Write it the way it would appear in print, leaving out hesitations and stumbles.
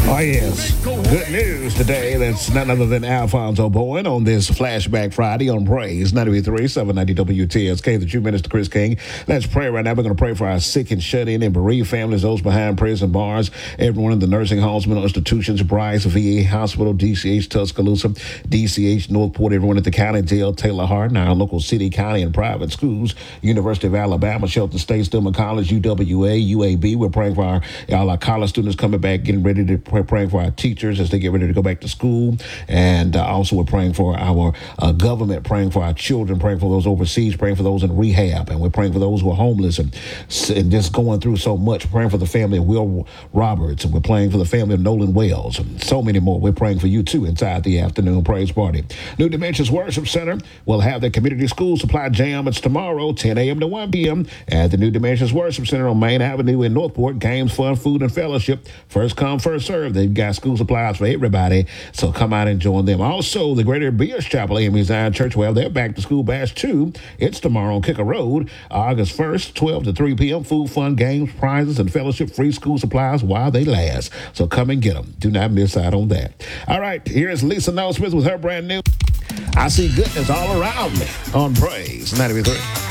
Oh, yes. Good news today. That's none other than Alfonso Bowen on this Flashback Friday on Praise 93.3, 790 WTSK, the True Minister Chris King. Let's pray right now. We're going to pray for our sick and shut-in and bereaved families, those behind prison bars, everyone in the nursing homes, mental institutions, Bryce, VA Hospital, DCH Tuscaloosa, DCH Northport, everyone at the county jail, Taylor Hardin, our local city, county, and private schools, University of Alabama, Shelton State, Stillman College, UWA, UAB. We're praying for our college students coming back, getting ready to praying for our teachers as they get ready to go back to school. And also we're praying for our government, praying for our children, praying for those overseas, praying for those in rehab. And we're praying for those who are homeless and just going through so much, praying for the family of Will Roberts. And we're praying for the family of Nolan Wells and so many more. We're praying for you too inside the afternoon praise party. New Dimensions Worship Center will have their community school supply jam. It's tomorrow, 10 a.m. to 1 p.m. at the New Dimensions Worship Center on Main Avenue in Northport. Games, fun, food, and fellowship. First come, first serve. They've got school supplies for everybody, so come out and join them. Also, the Greater Beers Chapel, AME Zion Church, well, they're back to school bash 2. It's tomorrow on Kicker Road, August 1st, 12 to 3 p.m. Food, fun, games, prizes, and fellowship, free school supplies while they last. So come and get them. Do not miss out on that. All right, here's Lisa Noel Smith with her brand new I See Goodness All Around Me on Praise 93.